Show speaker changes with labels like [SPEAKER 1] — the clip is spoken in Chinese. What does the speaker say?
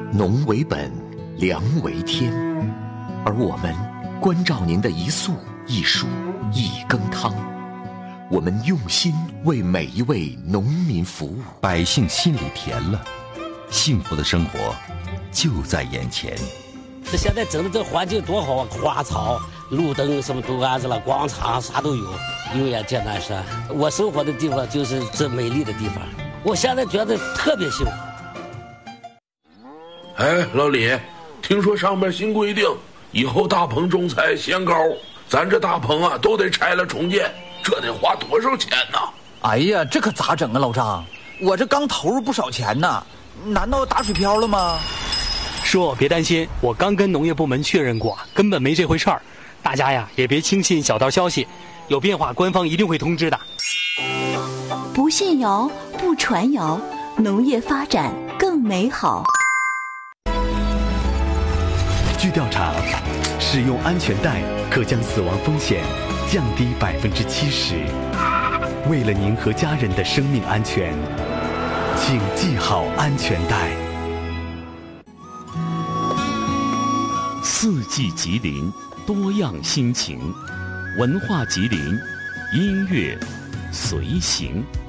[SPEAKER 1] 农为本，粮为天，而我们关照您的一粟一蔬一羹汤，我们用心为每一位农民服务，
[SPEAKER 2] 百姓心里甜了，幸福的生活就在眼前。
[SPEAKER 3] 这现在整的这环境多好啊，花草、路灯什么都安着了，广场啥都有。永远简单说，我生活的地方就是这美丽的地方，我现在觉得特别幸福。
[SPEAKER 4] 哎，老李，听说上面新规定，以后大棚种菜限高，咱这大棚啊都得拆了重建，这得花多少钱呢？
[SPEAKER 5] 哎呀，这可咋整啊，老张？我这刚投入不少钱呢，难道打水漂了吗？
[SPEAKER 6] 叔，别担心，我刚跟农业部门确认过，根本没这回事儿。大家呀，也别轻信小道消息，有变化官方一定会通知的。
[SPEAKER 7] 不信谣，不传谣，农业发展更美好。
[SPEAKER 8] 据调查，使用安全带可将死亡风险降低70%。为了您和家人的生命安全，请系好安全带。
[SPEAKER 9] 四季吉林，多样心情，文化吉林，音乐随行。